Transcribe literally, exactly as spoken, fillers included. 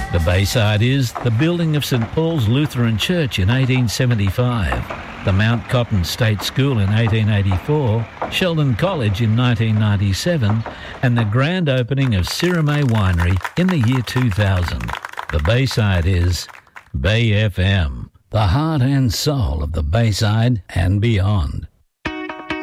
The Bayside is the building of St Paul's Lutheran Church in eighteen seventy-five, the Mount Cotton State School in eighteen eighty-four, Sheldon College in nineteen ninety-seven, and the grand opening of Sirame Winery in the year two thousand. The Bayside is Bay F M, the heart and soul of the Bayside and beyond.